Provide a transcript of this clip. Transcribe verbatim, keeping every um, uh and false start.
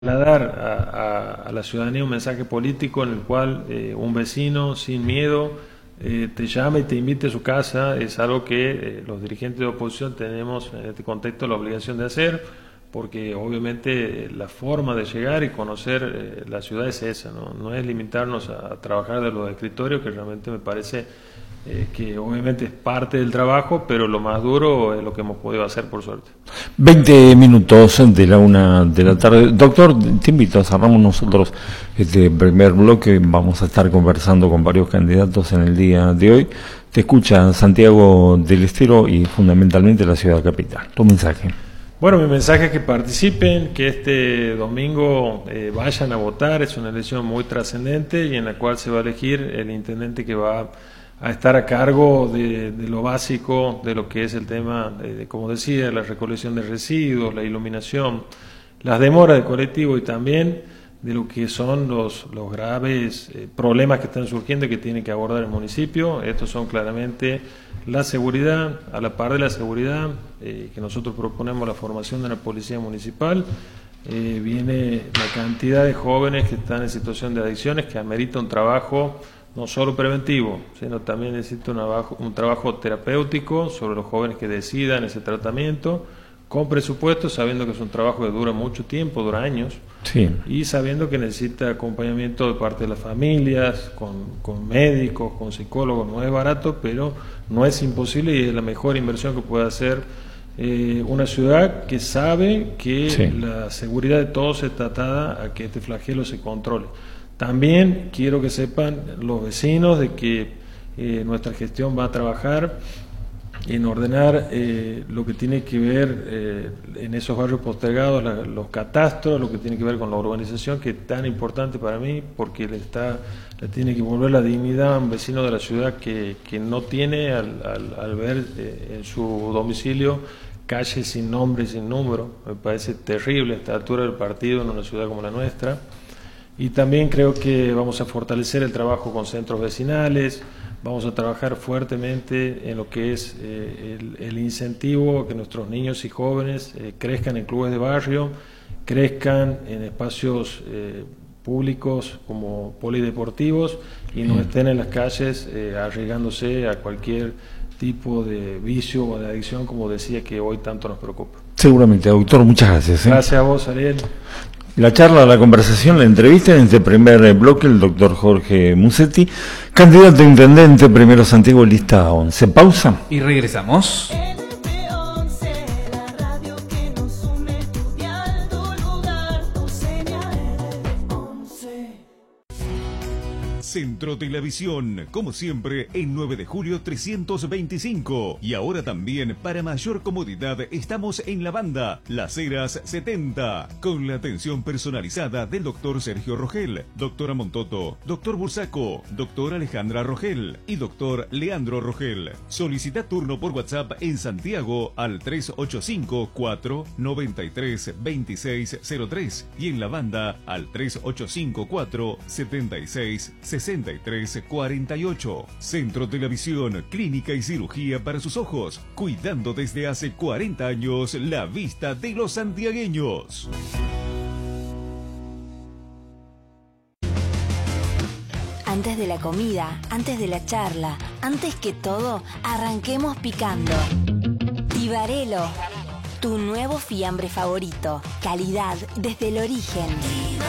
trasladar a, a, a la ciudadanía un mensaje político en el cual eh, un vecino sin miedo eh, te llama y te invite a su casa es algo que eh, los dirigentes de oposición tenemos en este contexto la obligación de hacer, porque obviamente eh, la forma de llegar y conocer eh, la ciudad es esa, ¿no? No es limitarnos a, a trabajar de los escritorios, que realmente me parece Eh, que obviamente es parte del trabajo, pero lo más duro es lo que hemos podido hacer, por suerte. veinte minutos de la una de la tarde. Doctor, te invito a cerramos nosotros este primer bloque. Vamos a estar conversando con varios candidatos en el día de hoy. Te escucha Santiago del Estero y fundamentalmente la ciudad capital. Tu mensaje. Bueno, mi mensaje es que participen, que este domingo eh, vayan a votar. Es una elección muy trascendente y en la cual se va a elegir el intendente que va a a estar a cargo de, de lo básico, de lo que es el tema, de, de, como decía, la recolección de residuos, la iluminación, las demoras de colectivo y también de lo que son los, los graves eh, problemas que están surgiendo y que tiene que abordar el municipio. Estos son claramente la seguridad, a la par de la seguridad, eh, que nosotros proponemos la formación de una policía municipal. Eh, viene la cantidad de jóvenes que están en situación de adicciones que amerita un trabajo no solo preventivo, sino también necesita un trabajo, un trabajo terapéutico sobre los jóvenes que decidan ese tratamiento, con presupuesto, sabiendo que es un trabajo que dura mucho tiempo, dura años, sí. Y sabiendo que necesita acompañamiento de parte de las familias, con, con médicos, con psicólogos. No es barato, pero no es imposible y es la mejor inversión que puede hacer eh, una ciudad que sabe que sí. La seguridad de todos está atada a que este flagelo se controle. También quiero que sepan los vecinos de que eh, nuestra gestión va a trabajar en ordenar eh, lo que tiene que ver eh, en esos barrios postergados, la, los catastros, lo que tiene que ver con la urbanización, que es tan importante para mí, porque le, está, le tiene que volver la dignidad a un vecino de la ciudad que, que no tiene al, al, al ver eh, en su domicilio calles sin nombre y sin número. Me parece terrible a esta altura del partido en una ciudad como la nuestra. Y también creo que vamos a fortalecer el trabajo con centros vecinales, vamos a trabajar fuertemente en lo que es eh, el, el incentivo a que nuestros niños y jóvenes eh, crezcan en clubes de barrio, crezcan en espacios eh, públicos como polideportivos y no estén en las calles eh, arriesgándose a cualquier tipo de vicio o de adicción, como decía, que hoy tanto nos preocupa. Seguramente, doctor, muchas gracias. ¿eh? Gracias a vos, Ariel. La charla, la conversación, la entrevista en este primer bloque, el doctor Jorge Musetti, candidato a intendente, primero Santiago, lista once. Pausa. Y regresamos. Centro Televisión, como siempre, en nueve de julio trescientos veinticinco. Y ahora también, para mayor comodidad, estamos en la banda Las Heras setenta, con la atención personalizada del doctor Sergio Rogel, doctora Montoto, doctor Bursaco, doctora Alejandra Rogel y doctor Leandro Rogel. Solicita turno por WhatsApp en Santiago al tres ocho cinco, cuatro nueve tres, dos seis cero tres y en la banda al tres ocho cinco, cuatro siete seis, sesenta y tres cuarenta y ocho. Centro Televisión, clínica y cirugía para sus ojos, cuidando desde hace cuarenta años la vista de los santiagueños. Antes de la comida, antes de la charla, antes que todo, arranquemos picando. Tibarelo, tu nuevo fiambre favorito. Calidad desde el origen.